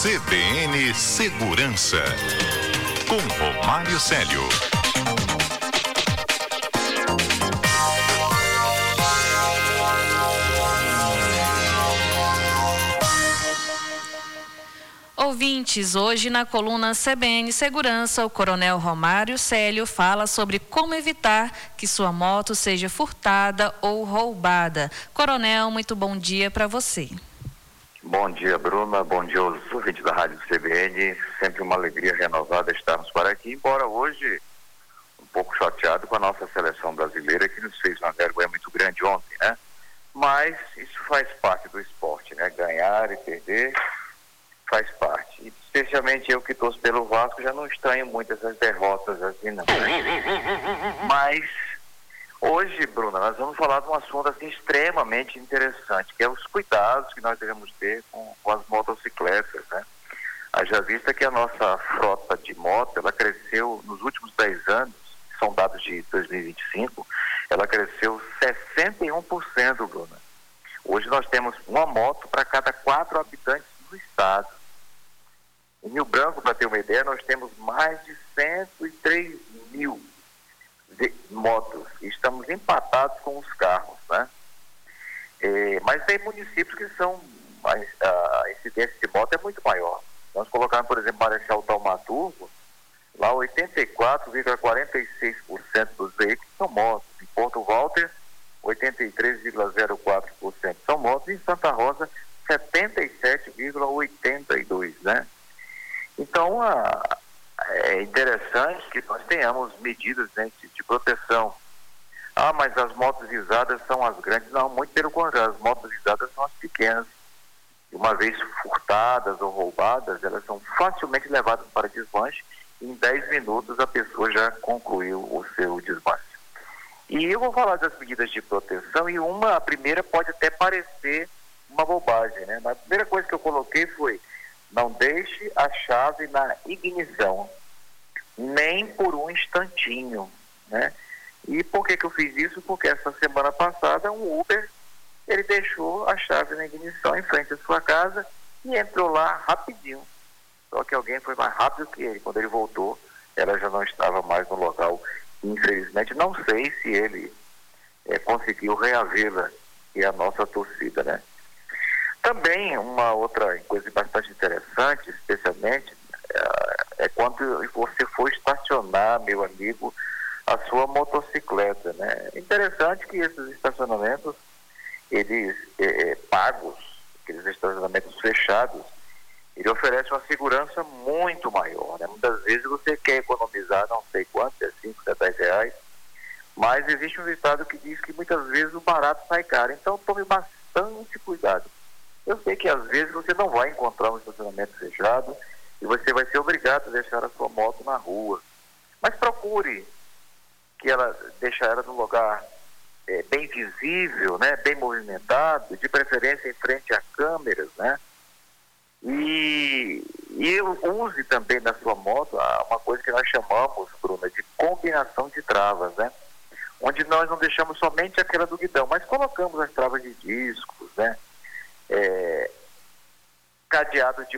CBN Segurança, com Romário Célio. Ouvintes, hoje na coluna CBN Segurança, o Coronel Romário Célio fala sobre como evitar que sua moto seja furtada ou roubada. Coronel, muito bom dia para você. Bom dia, Bruna. Bom dia aos ouvintes da Rádio CBN. Sempre uma alegria renovada estarmos por aqui, embora hoje um pouco chateado com a nossa seleção brasileira, que nos fez uma vergonha muito grande ontem, né? Mas isso faz parte do esporte, né? Ganhar e perder faz parte. E especialmente eu que torço pelo Vasco, já não estranho muito essas derrotas assim, não. Mas hoje, Bruna, nós vamos falar de um assunto assim extremamente interessante, que é os cuidados que nós devemos ter com as motocicletas, né? Haja vista que a nossa frota de moto, ela cresceu nos últimos 10 anos, são dados de 2025, ela cresceu 61%, Bruna. Hoje nós temos uma moto para cada 4 habitantes do estado. Em Rio Branco, para ter uma ideia, nós temos mais de 103 mil motos. Estamos empatados com os carros, né? Mas tem municípios que são a incidência de moto é muito maior. Nós colocamos, por exemplo, Marechal Thaumaturgo, lá 84,46% dos veículos são motos. Em Porto Walter, 83,04% são motos. E em Santa Rosa, 77,82%, né? Então, é interessante que nós tenhamos medidas, né, de proteção. Ah, mas as motos visadas são as grandes. Não, muito pelo contrário, as motos visadas são as pequenas. Uma vez furtadas ou roubadas, elas são facilmente levadas para desmanche e em 10 minutos a pessoa já concluiu o seu desmanche. E eu vou falar das medidas de proteção e a primeira pode até parecer uma bobagem, né? Mas a primeira coisa que eu coloquei foi: não deixe a chave na ignição, nem por um instantinho, né? E por que eu fiz isso? Porque essa semana passada um Uber, ele deixou a chave na ignição em frente à sua casa e entrou lá rapidinho. Só que alguém foi mais rápido que ele. Quando ele voltou, ela já não estava mais no local. Infelizmente, não sei se ele conseguiu reavê-la, e a nossa torcida, né? Também uma outra coisa bastante interessante, especialmente, é quando você for estacionar, meu amigo, a sua motocicleta, né? Interessante que esses estacionamentos, eles pagos, aqueles estacionamentos fechados, ele oferece uma segurança muito maior, né? Muitas vezes você quer economizar não sei quanto, 5, 10 reais, mas existe um ditado que diz que muitas vezes o barato sai caro. Então tome bastante cuidado. Eu sei que às vezes você não vai encontrar um estacionamento fechado e você vai ser obrigado a deixar a sua moto na rua. Mas procure deixar ela num lugar bem visível, né, bem movimentado, de preferência em frente a câmeras, né? E use também na sua moto uma coisa que nós chamamos, Bruna, de combinação de travas, né? Onde nós não deixamos somente aquela do guidão, mas colocamos as travas de discos, né? Cadeado de